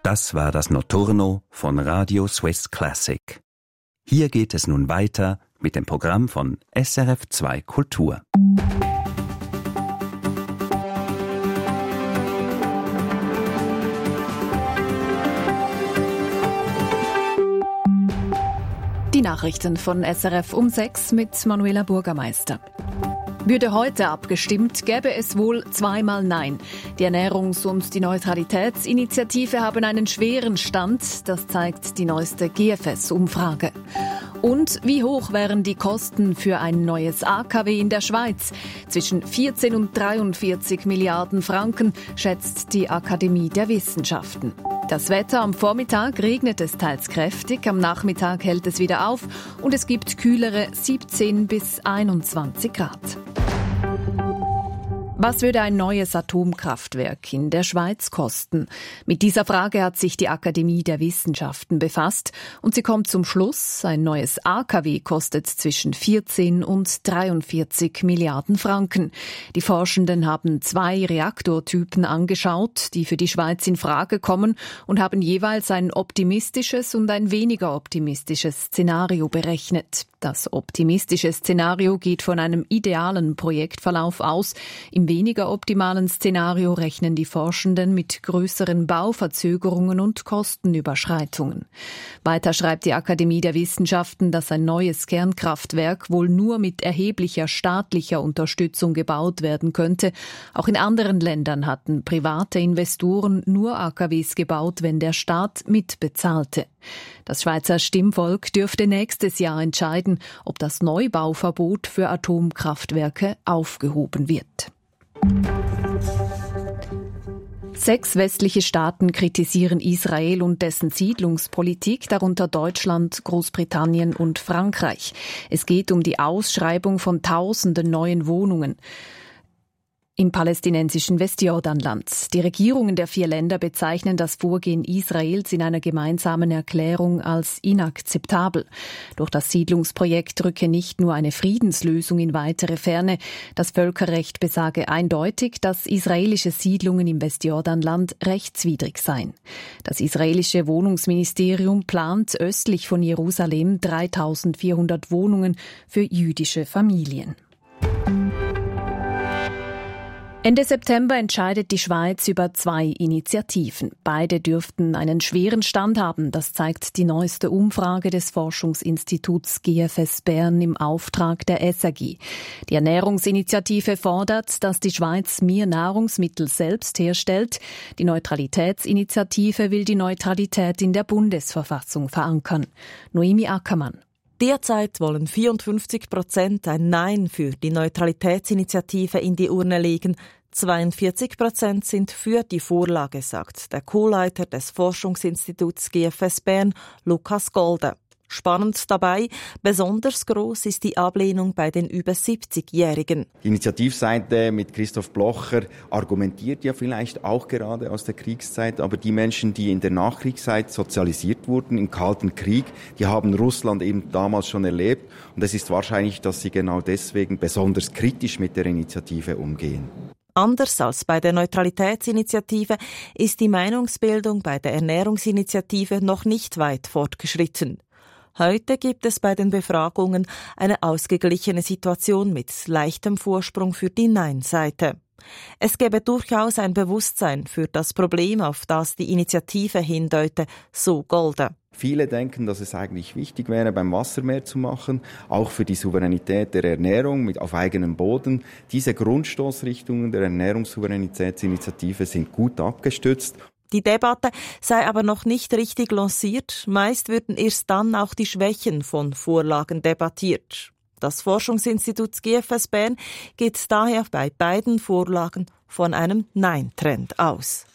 Das war das Notturno von Radio Swiss Classic. Hier geht es nun weiter mit dem Programm von SRF 2 Kultur. Die Nachrichten von SRF um 6 mit Manuela Bürgermeister. Würde heute abgestimmt, gäbe es wohl zweimal Nein. Die Ernährungs- und die Neutralitätsinitiative haben einen schweren Stand, das zeigt die neueste GFS-Umfrage. Und wie hoch wären die Kosten für ein neues AKW in der Schweiz? Zwischen 14 und 43 Milliarden Franken, schätzt die Akademie der Wissenschaften. Das Wetter: am Vormittag regnet es teils kräftig, am Nachmittag hält es wieder auf und es gibt kühlere 17 bis 21 Grad. Was würde ein neues Atomkraftwerk in der Schweiz kosten? Mit dieser Frage hat sich die Akademie der Wissenschaften befasst und sie kommt zum Schluss, ein neues AKW kostet zwischen 14 und 43 Milliarden Franken. Die Forschenden haben 2 Reaktortypen angeschaut, die für die Schweiz in Frage kommen und haben jeweils ein optimistisches und ein weniger optimistisches Szenario berechnet. Das optimistische Szenario geht von einem idealen Projektverlauf aus. Im weniger optimalen Szenario rechnen die Forschenden mit größeren Bauverzögerungen und Kostenüberschreitungen. Weiter schreibt die Akademie der Wissenschaften, dass ein neues Kernkraftwerk wohl nur mit erheblicher staatlicher Unterstützung gebaut werden könnte. Auch in anderen Ländern hatten private Investoren nur AKWs gebaut, wenn der Staat mitbezahlte. Das Schweizer Stimmvolk dürfte nächstes Jahr entscheiden, ob das Neubauverbot für Atomkraftwerke aufgehoben wird. 6 westliche Staaten kritisieren Israel und dessen Siedlungspolitik, darunter Deutschland, Großbritannien und Frankreich. Es geht um die Ausschreibung von Tausenden neuen Wohnungen im palästinensischen Westjordanland. Die Regierungen der 4 Länder bezeichnen das Vorgehen Israels in einer gemeinsamen Erklärung als inakzeptabel. Durch das Siedlungsprojekt rücke nicht nur eine Friedenslösung in weitere Ferne. Das Völkerrecht besage eindeutig, dass israelische Siedlungen im Westjordanland rechtswidrig seien. Das israelische Wohnungsministerium plant östlich von Jerusalem 3.400 Wohnungen für jüdische Familien. Ende September entscheidet die Schweiz über 2 Initiativen. Beide dürften einen schweren Stand haben. Das zeigt die neueste Umfrage des Forschungsinstituts GFS Bern im Auftrag der SRG. Die Ernährungsinitiative fordert, dass die Schweiz mehr Nahrungsmittel selbst herstellt. Die Neutralitätsinitiative will die Neutralität in der Bundesverfassung verankern. Noemi Ackermann. Derzeit wollen 54% ein Nein für die Neutralitätsinitiative in die Urne legen. 42% sind für die Vorlage, sagt der Co-Leiter des Forschungsinstituts GFS Bern, Lukas Golde. Spannend dabei, besonders gross ist die Ablehnung bei den über 70-Jährigen. Die Initiativseite mit Christoph Blocher argumentiert ja vielleicht auch gerade aus der Kriegszeit, aber die Menschen, die in der Nachkriegszeit sozialisiert wurden, im Kalten Krieg, die haben Russland eben damals schon erlebt und es ist wahrscheinlich, dass sie genau deswegen besonders kritisch mit der Initiative umgehen. Anders als bei der Neutralitätsinitiative ist die Meinungsbildung bei der Ernährungsinitiative noch nicht weit fortgeschritten. Heute gibt es bei den Befragungen eine ausgeglichene Situation mit leichtem Vorsprung für die Nein-Seite. Es gäbe durchaus ein Bewusstsein für das Problem, auf das die Initiative hindeute, so Golde. Viele denken, dass es eigentlich wichtig wäre, beim Wasser mehr zu machen, auch für die Souveränität der Ernährung auf eigenem Boden. Diese Grundstoßrichtungen der Ernährungssouveränitätsinitiative sind gut abgestützt. Die Debatte sei aber noch nicht richtig lanciert. Meist würden erst dann auch die Schwächen von Vorlagen debattiert. Das Forschungsinstitut GFS Bern geht daher bei beiden Vorlagen von einem Nein-Trend aus.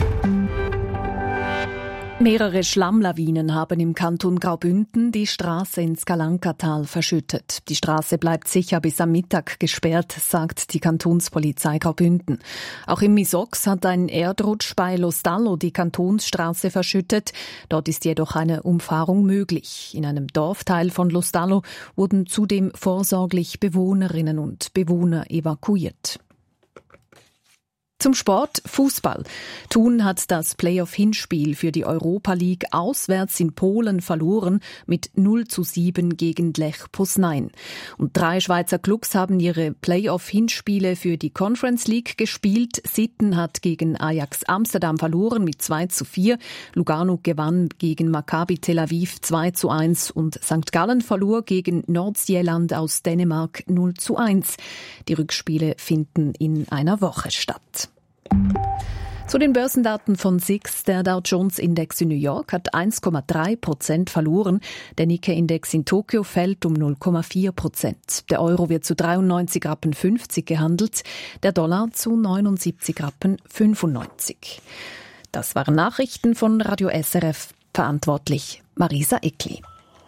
Mehrere Schlammlawinen haben im Kanton Graubünden die Straße ins Galankatal verschüttet. Die Straße bleibt sicher bis am Mittag gesperrt, sagt die Kantonspolizei Graubünden. Auch im Misox hat ein Erdrutsch bei Lostallo die Kantonsstraße verschüttet. Dort ist jedoch eine Umfahrung möglich. In einem Dorfteil von Lostallo wurden zudem vorsorglich Bewohnerinnen und Bewohner evakuiert. Zum Sport, Fußball. Thun hat das Playoff-Hinspiel für die Europa League auswärts in Polen verloren mit 0:7 gegen Lech Poznań. Und 3 Schweizer Clubs haben ihre Playoff-Hinspiele für die Conference League gespielt. Sitten hat gegen Ajax Amsterdam verloren mit 2:4. Lugano gewann gegen Maccabi Tel Aviv 2:1 und St. Gallen verlor gegen Nordsjælland aus Dänemark 0:1. Die Rückspiele finden in einer Woche statt. Zu den Börsendaten von SIX. Der Dow Jones Index in New York hat 1,3% verloren. Der Nikkei-Index in Tokio fällt um 0,4%. Der Euro wird zu 93,50 Rappen gehandelt, der Dollar zu 79,95 Rappen. Das waren Nachrichten von Radio SRF. Verantwortlich Marisa Eckli.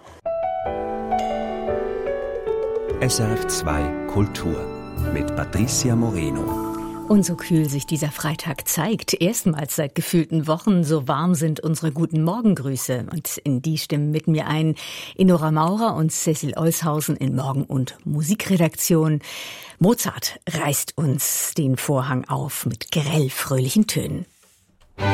SRF 2 Kultur mit Patricia Moreno. Und so kühl sich dieser Freitag zeigt, erstmals seit gefühlten Wochen, so warm sind unsere guten Morgengrüße. Und in die stimmen mit mir ein Inora Maurer und Cecil Eushausen in Morgen- und Musikredaktion. Mozart reißt uns den Vorhang auf mit grell fröhlichen Tönen.